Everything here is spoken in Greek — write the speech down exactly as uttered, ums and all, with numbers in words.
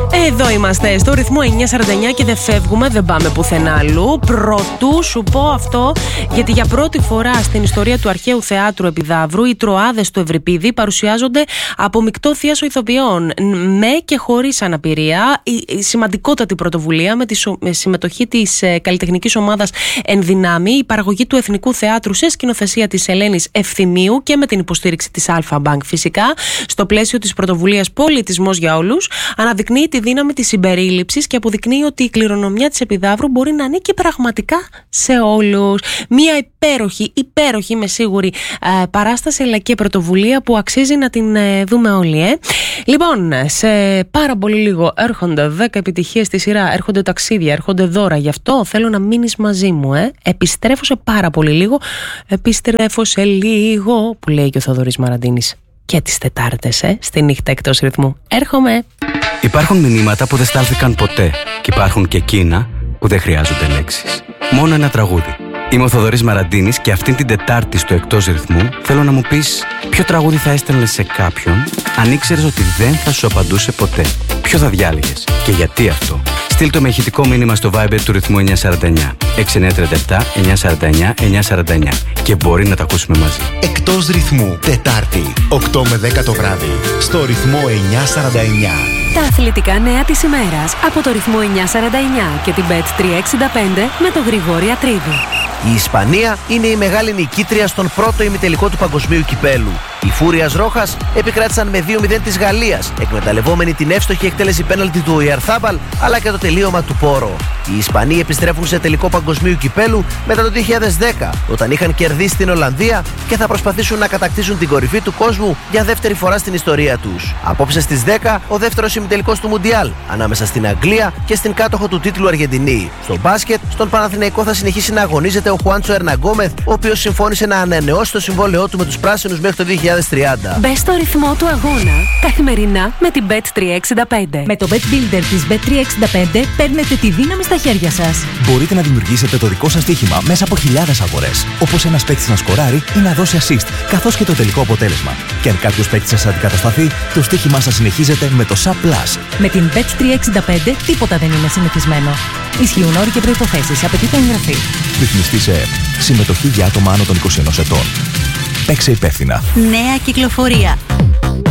Εδώ είμαστε στο ρυθμό εννιακόσια σαράντα εννιά και δεν φεύγουμε, δεν πάμε πουθενά αλλού. Πρωτού σου πω αυτό, γιατί για πρώτη φορά στην ιστορία του αρχαίου θεάτρου Επιδαύρου οι Τροάδες του Ευρυπίδη παρουσιάζονται από μεικτό θίασο ηθοποιών, με και χωρίς αναπηρία. Η σημαντικότατη πρωτοβουλία με τη συμμετοχή της καλλιτεχνικής ομάδας Ενδυνάμει, η παραγωγή του Εθνικού Θεάτρου σε σκηνοθεσία της Ελένης Ευθυμίου και με την υποστήριξη της Αλφα Bank φυσικά, στο πλαίσιο της πρωτοβουλίας Πολιτισμός για Όλους, αναδεικνύει τη δύναμη της συμπερίληψης και αποδεικνύει ότι η κληρονομιά της Επιδαύρου μπορεί να ανήκει πραγματικά σε όλους. Μία υπέροχη, υπέροχη είμαι σίγουρη ε, παράσταση αλλά και πρωτοβουλία που αξίζει να την ε, δούμε όλοι. Ε. Λοιπόν, σε πάρα πολύ λίγο έρχονται δέκα επιτυχίες στη σειρά, έρχονται ταξίδια, έρχονται δώρα. Γι' αυτό θέλω να μείνεις μαζί μου. Ε. Επιστρέφω σε πάρα πολύ λίγο. Επιστρέφω σε λίγο, που λέει και ο Θοδωρής Μαραντίνης. Και τις Τετάρτες, ε, στη νύχτα εκτός ρυθμού. Έρχομαι. Υπάρχουν μηνύματα που δεν στάλθηκαν ποτέ και υπάρχουν και εκείνα που δεν χρειάζονται λέξεις. Μόνο ένα τραγούδι. Είμαι ο Θοδωρής Μαραντίνης και αυτήν την Τετάρτη στο εκτός ρυθμού θέλω να μου πεις ποιο τραγούδι θα έστελνες σε κάποιον αν ήξερες ότι δεν θα σου απαντούσε ποτέ. Ποιο θα διάλεγες και γιατί αυτό? Στείλ το με ηχητικό μήνυμα στο Viber του ρυθμού εννιακόσια σαράντα εννιά έξι εννιά τρία επτά εννιακόσια σαράντα εννιά εννιακόσια σαράντα εννιά και μπορεί να τα ακούσουμε μαζί. Εκτός ρυθμού, Τετάρτη, οκτώ με δέκα το βράδυ, στο ρυθμό εννιακόσια σαράντα εννιά. Τα αθλητικά νέα της ημέρας από το ρυθμό εννιακόσια σαράντα εννιά και την μπετ τριακόσια εξήντα πέντε με τον Γρηγόρη Ατρίδη. Η Ισπανία είναι η μεγάλη νικήτρια στον πρώτο ημιτελικό του Παγκοσμίου Κυπέλου. Οι Φούριας Ρόχας επικράτησαν με δύο μηδέν της Γαλλίας, εκμεταλλευόμενοι την εύστοχη εκτέλεση πέναλτι του Οϊαρθάμπαλ αλλά και το τελείωμα του Πόρο. Οι Ισπανοί επιστρέφουν σε τελικό Παγκοσμίου Κυπέλου μετά το δύο χιλιάδες δέκα, όταν είχαν κερδίσει την Ολλανδία και θα προσπαθήσουν να κατακτήσουν την κορυφή του κόσμου για δεύτερη φορά στην ιστορία τους. Απόψε στις δέκα, ο δεύτερος ημιτελικός του Μουντιάλ, ανάμεσα στην Αγγλία και στην κάτοχο του τίτλου Αργεντινή. Στο μπάσκετ, στον Παναθηναϊκό θα συνεχίσει να αγωνίζεται ο Χουάντσο Ερναγκόμεθ, ο οποίος συμφώνησε να ανανεώσει το συμβόλαιό του με τους πράσινους μέχρι το δύο χιλιάδες τριάντα. Μπες στο ρυθμό του αγώνα καθημερινά με την μπετ τριακόσια εξήντα πέντε. Με το Bet Builder της μπετ τριακόσια εξήντα πέντε παίρνετε τη δύναμη στα χέρια σας. Μπορείτε να δημιουργήσετε το δικό σας στοίχημα μέσα από χιλιάδες αγορές. Όπως ένας παίκτης να σκοράρει ή να δώσει assist, καθώς και το τελικό αποτέλεσμα. Και αν κάποιος παίκτης σας αντικατασταθεί, το στοίχημά σας συνεχίζεται με το Sub Plus. Με την μπετ τριακόσια εξήντα πέντε τίποτα δεν είναι συνηθισμένο. Ισχύουν όροι και προϋποθέσεις. Απαιτείται εγγραφή. Ρυθμιστή σε ΕΕΠ. Συμμετοχή για άτομα άνω των είκοσι ενός ετών. Παίξε υπεύθυνα. Νέα κυκλοφορία.